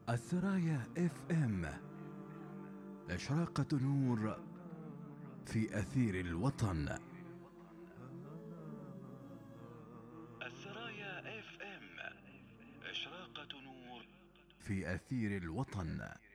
السرايا اف ام، إشراقة نور في أثير الوطن. السرايا اف ام، إشراقة نور في أثير الوطن.